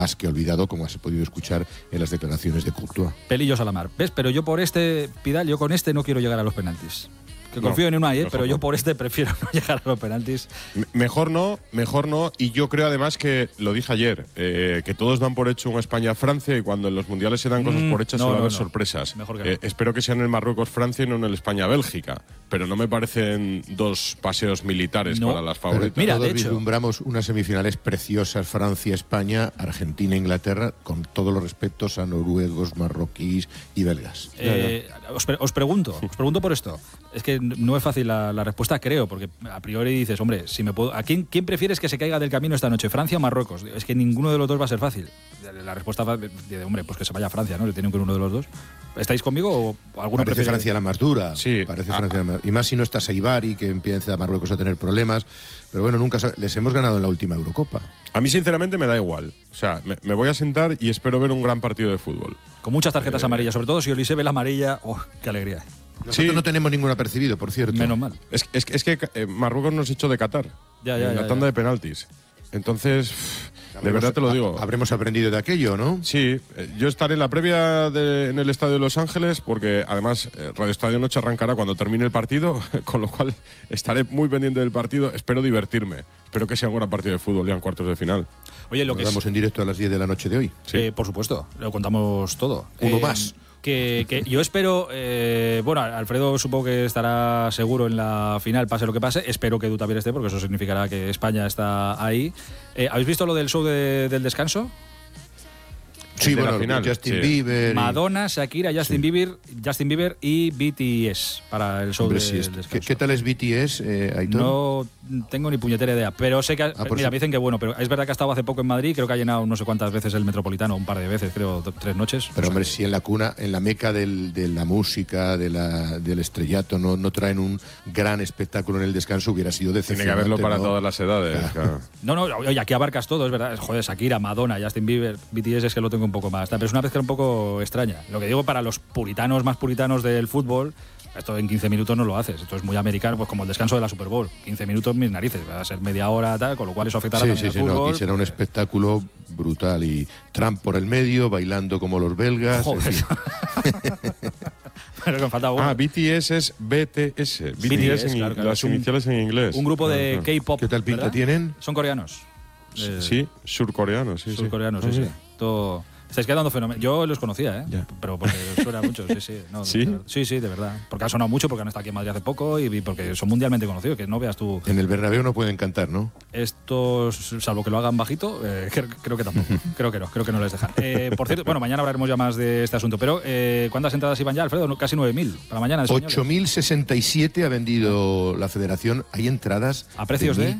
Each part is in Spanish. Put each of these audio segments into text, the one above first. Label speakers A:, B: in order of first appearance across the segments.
A: más que olvidado, como has podido escuchar en las declaraciones de Courtois.
B: Pelillos a la mar. ¿Ves? Pero yo Pidal, yo con este no quiero llegar a los penaltis. Que confío en Unai, pero yo por este prefiero no llegar a los penaltis.
C: Mejor no. Y yo creo además que, lo dije ayer, que todos dan por hecho un España-Francia y cuando en los mundiales se dan cosas por hechas suele haber sorpresas.
B: Mejor que
C: espero que sea en el Marruecos-Francia y no en el España-Bélgica. Pero no me parecen dos paseos militares para las favoritas.
A: Mira, todos vislumbramos unas semifinales preciosas, Francia-España, Argentina-Inglaterra, con todos los respetos a noruegos, marroquíes y belgas.
B: Os pregunto por esto. Es que no es fácil la respuesta, creo, porque a priori dices, hombre, si me puedo, ¿a quién prefieres que se caiga del camino esta noche, Francia o Marruecos? Es que ninguno de los dos va a ser fácil. La respuesta va de, hombre, pues que se vaya a Francia, ¿no? Le tienen con uno de los dos. ¿Estáis conmigo o alguno
A: Parece Francia la más dura.
C: Sí.
A: Parece Francia la más, y más si no está Saibari, que empieza a Marruecos a tener problemas. Pero bueno, nunca les hemos ganado en la última Eurocopa.
C: A mí, sinceramente, me da igual. O sea, me voy a sentar y espero ver un gran partido de fútbol.
B: Con muchas tarjetas amarillas, sobre todo si Olise ve la amarilla. ¡Oh, qué alegría!
A: Nosotros no tenemos ningún apercibido, por cierto.
B: Menos mal.
C: Es que Marruecos nos echó de Qatar. En la tanda de penaltis. Entonces, de verdad te lo digo.
A: Habremos aprendido de aquello, ¿no?
C: Sí, yo estaré en la previa en el Estadio de Los Ángeles, porque además Radio Estadio Noche arrancará cuando termine el partido, con lo cual estaré muy pendiente del partido. Espero divertirme. Espero que sea un gran partido de fútbol ya en cuartos de final.
B: Oye,
A: lo que vamos en directo a las 10 de la noche de hoy.
B: Sí. Por supuesto, lo contamos todo.
A: Uno más.
B: Que yo espero, bueno, Alfredo supongo que estará seguro en la final, pase lo que pase. Espero que tú también estés, porque eso significará que España está ahí. ¿Habéis visto lo del show del descanso?
A: Sí, bueno, final, Justin Bieber.
B: Madonna, Shakira, Justin Bieber y BTS para el show del descanso.
A: ¿Qué tal es BTS, Aitor?
B: No tengo ni puñetera idea, pero sé que mira, me dicen que bueno, pero es verdad que ha estado hace poco en Madrid, creo que ha llenado no sé cuántas veces el Metropolitano, un par de veces, creo 3 noches.
A: Pero hombre, si en la cuna, en la meca de la música, del estrellato, no traen un gran espectáculo en el descanso, hubiera sido decepcionante.
C: Tiene que haberlo para todas las edades. Claro.
B: No, oye, aquí abarcas todo, es verdad. Joder, Shakira, Madonna, Justin Bieber, BTS es que lo tengo un poco más. Pero es una mezcla un poco extraña. Lo que digo, para los puritanos más puritanos del fútbol, esto en 15 minutos no lo haces. Esto es muy americano, pues como el descanso de la Super Bowl. 15 minutos, mis narices. Va a ser media hora, tal, con lo cual eso afectará también al fútbol.
A: No, aquí será un espectáculo brutal. Y Trump por el medio, bailando como los belgas.
B: Joder. Pero que me falta uno.
C: BTS es BTS. BTS claro, las iniciales en inglés.
B: Un grupo de K-pop.
A: ¿Qué tal pinta tienen?
B: Son coreanos.
C: Sí, surcoreanos.
B: Surcoreanos, sí. Todo... Estáis quedando fenomenal. Yo los conocía, pero porque suena mucho, sí. No,
C: ¿Sí?
B: Sí, de verdad. Porque ha sonado mucho, porque han estado aquí en Madrid hace poco y porque son mundialmente conocidos, que no veas tú...
A: En el Bernabéu no pueden cantar, ¿no?
B: Estos, salvo que lo hagan bajito, creo que tampoco. creo que no les dejan. Por cierto, bueno, mañana hablaremos ya más de este asunto, pero ¿cuántas entradas iban ya, Alfredo? Casi 9.000 para mañana.
A: 8.067 ha vendido la Federación. Hay entradas...
B: ¿A precios de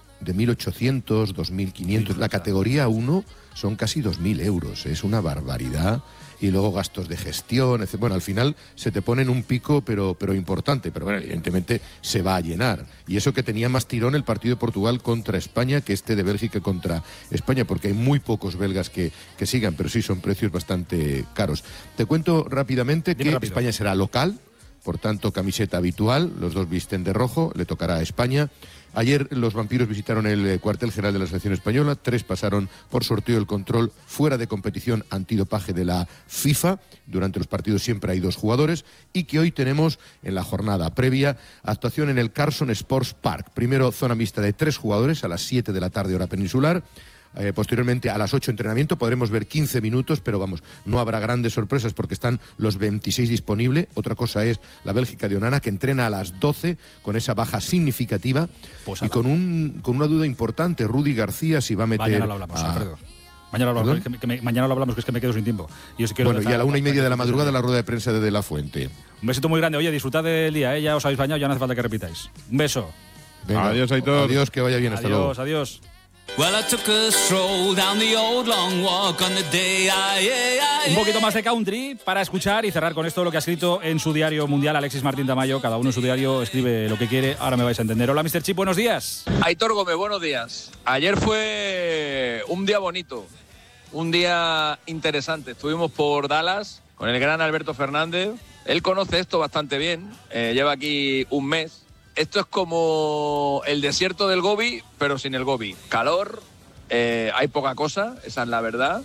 A: 1.800, 2.500. La categoría 1 son casi 2.000 euros. Es una barbaridad. Y luego gastos de gestión, etc. Bueno, al final se te pone en un pico, pero importante. Pero bueno, evidentemente se va a llenar. Y eso que tenía más tirón el partido de Portugal contra España que este de Bélgica contra España, porque hay muy pocos belgas que sigan, pero sí son precios bastante caros. Te cuento rápidamente que España será local, por tanto camiseta habitual, los dos visten de rojo, le tocará a España. Ayer los vampiros visitaron el cuartel general de la selección española, 3 pasaron por sorteo el control fuera de competición antidopaje de la FIFA. Durante los partidos siempre hay 2 jugadores y que hoy tenemos en la jornada previa actuación en el Carson Sports Park. Primero zona mixta de 3 jugadores a las 7 de la tarde hora peninsular. Posteriormente a las 8 entrenamiento, podremos ver 15 minutos, pero vamos, no habrá grandes sorpresas porque están los 26 disponibles. Otra cosa es la Bélgica de Onana, que entrena a las 12 con esa baja significativa y con una duda importante, Rudy García si va a meter...
B: Mañana lo hablamos, Alfredo. Mañana lo hablamos, que es que me quedo sin tiempo. Y
A: bueno, y a la 1:30 de la madrugada la rueda de prensa de La Fuente.
B: Un besito muy grande. Oye, disfrutad del día, ya os habéis bañado, ya no hace falta que repitáis. Un beso.
A: Venga, adiós, Aitor. Adiós, que vaya bien, hasta luego.
B: Adiós.
D: Well, I took a stroll down the old long walk on the day
B: Un poquito más de country para escuchar y cerrar con esto lo que ha escrito en su diario mundial Alexis Martín Tamayo. Cada uno en su diario escribe lo que quiere. Ahora me vais a entender. Hola, Mr. Chip, buenos días.
E: Aitor Gómez, buenos días. Ayer fue un día bonito, un día interesante. Estuvimos por Dallas con el gran Alberto Fernández. Él conoce esto bastante bien. Lleva aquí un mes. Esto es como el desierto del Gobi, pero sin el Gobi. Calor, hay poca cosa, esa es la verdad.